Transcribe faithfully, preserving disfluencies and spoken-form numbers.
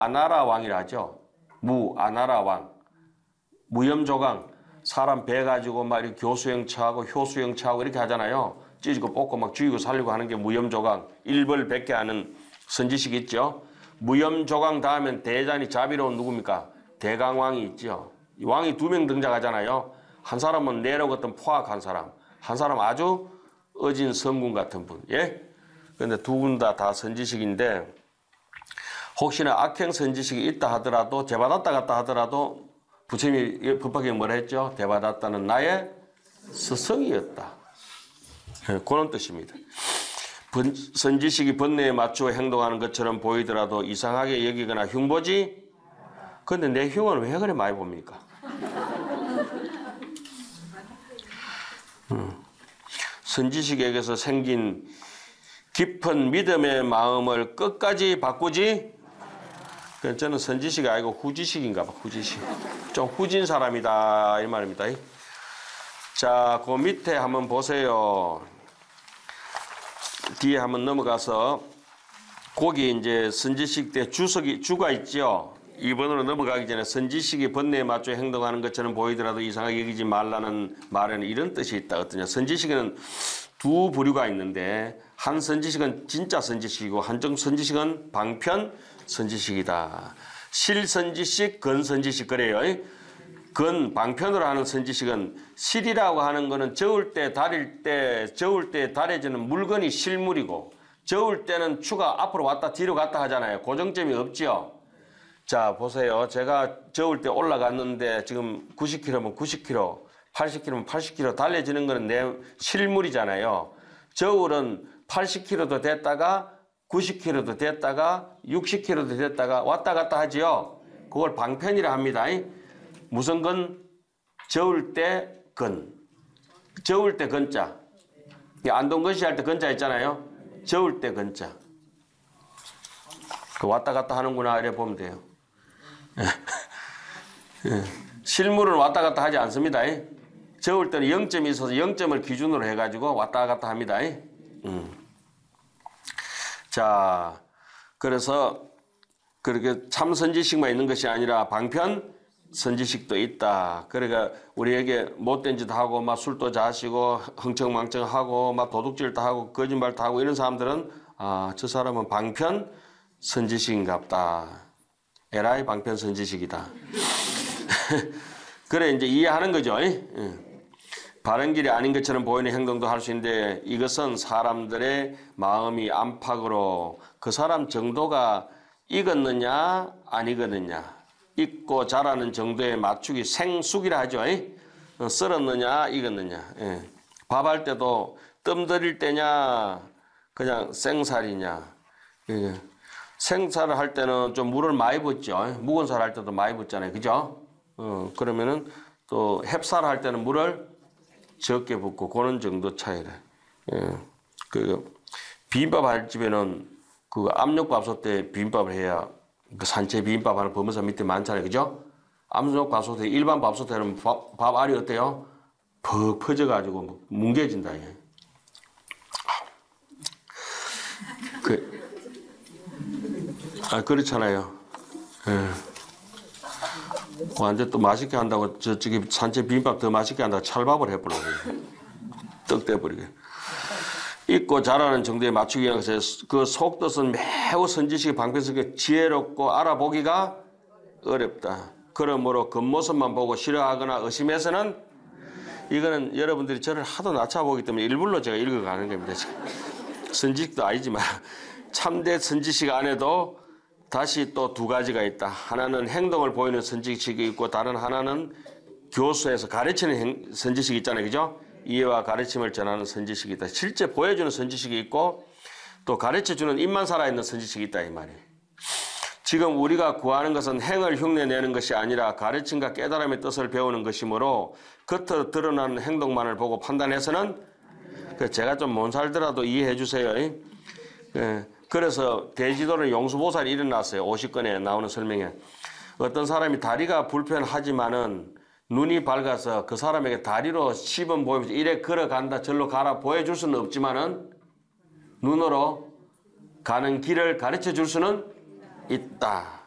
아나라 왕이라 하죠. 무, 아나라 왕. 무염조강. 사람 배 가지고 막 이렇게 교수형 처하고 효수형 처하고 이렇게 하잖아요. 찢고 뽑고 막 죽이고 살리고 하는 게 무염조강. 일벌백계 하는 선지식이 있죠. 무염조강 다음엔 대단히 자비로운 누굽니까? 대강왕이 있죠. 왕이 두 명 등장하잖아요. 한 사람은 네로 같은 포악한 사람. 한 사람 아주 어진 성군 같은 분. 예? 근데 두 분 다 다 선지식인데 혹시나 악행 선지식이 있다 하더라도 재받았다 갔다 하더라도 부처님이 법화경에 뭐라 했죠? 대받았다는 나의 스승이었다. 예, 그런 뜻입니다. 번, 선지식이 번뇌에 맞추어 행동하는 것처럼 보이더라도 이상하게 여기거나 흉보지? 근데 내 흉은 왜 그래 많이 봅니까? 음. 선지식에게서 생긴 깊은 믿음의 마음을 끝까지 바꾸지? 저는 선지식이 아니고 후지식인가 봐. 후지식. 좀 후진 사람이다 이 말입니다. 자, 그 밑에 한번 보세요. 뒤에 한번 넘어가서 거기 이제 선지식 때 주석이 주가 있죠. 이 번으로 넘어가기 전에 선지식이 번뇌에 맞춰 행동하는 것처럼 보이더라도 이상하게 여기지 말라는 말에는 이런 뜻이 있다. 어떠냐. 선지식에는 두 부류가 있는데 한 선지식은 진짜 선지식이고 한쪽 선지식은 방편 선지식이다. 실선지식, 근선지식 그래요. 근 방편으로 하는 선지식은 실이라고 하는 거는 저을 때 달일 때 저을 때 달해지는 물건이 실물이고 저을 때는 추가 앞으로 왔다 뒤로 갔다 하잖아요. 고정점이 없지요. 자 보세요. 제가 저을 때 올라갔는데 지금 구십 킬로미터면 구십 킬로미터, 팔십 킬로미터면 팔십 킬로미터 달래지는 거는 내 실물이잖아요. 저울은 팔십 킬로미터도 됐다가 구십 킬로미터도 됐다가 육십 킬로미터도 됐다가 왔다 갔다 하지요. 그걸 방편이라 합니다. 무슨 근? 저울 때 근. 저울 때 근자. 안동건시 할 때 근자 있잖아요. 저울 때 근자. 그 왔다 갔다 하는구나 이래 보면 돼요. 실물은 왔다 갔다 하지 않습니다. 저울 때는 영 점이 있어서 영 점을 기준으로 해가지고 왔다 갔다 합니다. 음. 자, 그래서 그렇게 참 선지식만 있는 것이 아니라 방편 선지식도 있다. 그러니까 우리에게 못된 짓 하고 막 술도 자시고 흥청망청하고 막 도둑질도 하고 거짓말도 하고 이런 사람들은 아, 저 사람은 방편 선지식인갑다. 에라이 방편 선지식이다. 그래 이제 이해하는 거죠. 바른 길이 아닌 것처럼 보이는 행동도 할 수 있는데 이것은 사람들의 마음이 안팎으로 그 사람 정도가 익었느냐 안 익었느냐 익고 자라는 정도에 맞추기 생숙이라 하죠. 썰었느냐 익었느냐. 예. 밥할 때도 뜸 들일 때냐 그냥 생살이냐. 예. 생살을 할 때는 좀 물을 많이 붓죠. 묵은 살 할 때도 많이 붓잖아요. 그죠? 어, 그러면은 또 햅쌀 할 때는 물을 적게 붓고 그런 정도 차이래. 예. 그 비빔밥 할 집에는 그 압력밥솥 때 비빔밥을 해야 그 산채 비빔밥 하는 버무사 밑에 많잖아요. 그죠? 압력밥솥에 일반 밥솥에는 밥, 밥 알이 어때요? 퍽 퍼져가지고 뭉개진다. 예. 그, 아, 그렇잖아요. 예. 완전 또 맛있게 한다고 저쪽에 산채 비빔밥 더 맛있게 한다고 찰밥을 해보려고 떡 떼버리게. 익고 자라는 정도에 맞추기 위해서 그 속뜻은 매우 선지식이 방편스럽게 지혜롭고 알아보기가 어렵다. 그러므로 겉모습만 보고 싫어하거나 의심해서는 이거는 여러분들이 저를 하도 낮춰보기 때문에 일부러 제가 읽어가는 겁니다. 선지식도 아니지만 참된 선지식 안에도 다시 또 두 가지가 있다. 하나는 행동을 보이는 선지식이 있고 다른 하나는 교수에서 가르치는 행, 선지식이 있잖아요. 그죠? 이해와 가르침을 전하는 선지식이 있다. 실제 보여주는 선지식이 있고 또 가르쳐주는 입만 살아있는 선지식이 있다 이 말이에요. 지금 우리가 구하는 것은 행을 흉내내는 것이 아니라 가르침과 깨달음의 뜻을 배우는 것이므로 겉으로 드러나는 행동만을 보고 판단해서는 제가 좀 못 살더라도 이해해 주세요. 예. 그래서 대지도는 용수보살이 일어났어요. 오십 권에 나오는 설명에. 어떤 사람이 다리가 불편하지만은 눈이 밝아서 그 사람에게 다리로 시범 보이면서 이래 걸어간다 절로 가라 보여줄 수는 없지만은 눈으로 가는 길을 가르쳐 줄 수는 있다.